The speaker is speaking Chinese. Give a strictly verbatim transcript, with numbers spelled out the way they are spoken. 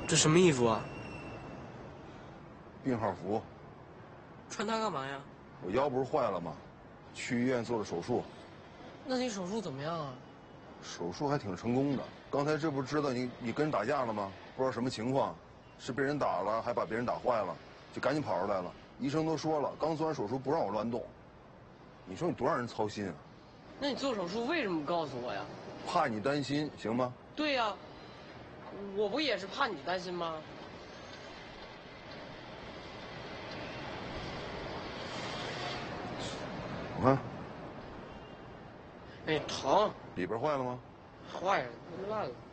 这什么衣服啊？ 病号服。 穿它干嘛呀？ 我腰不是坏了吗？去医院做了手术。 那你手术怎么样啊？ 手术还挺成功的。刚才这不知道你你跟人打架了吗？不知道什么情况，是被人打了，还把别人打坏了，就赶紧跑出来了。医生都说了，刚做完手术不让我乱动。你说你多让人操心啊！ 那你做手术为什么不告诉我呀？ 怕你担心，行吗？ 对呀，我不也是怕你担心吗？ 我看， 哎，疼。 里边坏了吗？ 坏了，烂了。